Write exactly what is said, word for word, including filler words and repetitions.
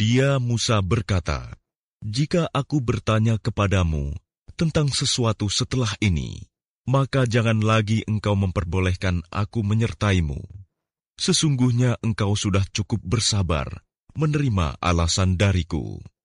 Dia Musa berkata, "Jika aku bertanya kepadamu tentang sesuatu setelah ini, maka jangan lagi engkau memperbolehkan aku menyertaimu. Sesungguhnya engkau sudah cukup bersabar menerima alasan dariku."